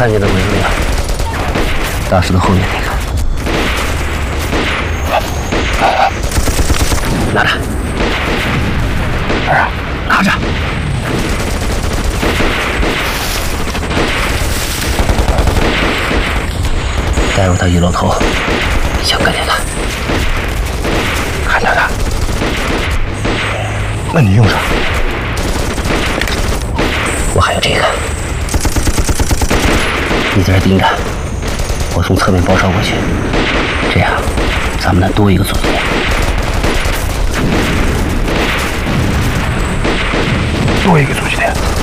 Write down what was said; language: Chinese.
看见的鬼子呀，大石头后面那个。拿着，儿啊，拿着。带入他一楼头，想干掉他。 看见他？那你用上。 我还有这个，你在这盯着，我从侧面包抄过去，这样咱们能多一个阻击点。 多一个阻击点。